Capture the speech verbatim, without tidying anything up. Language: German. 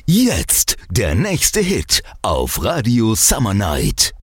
Jetzt der nächste Hit auf Radio Summer Night.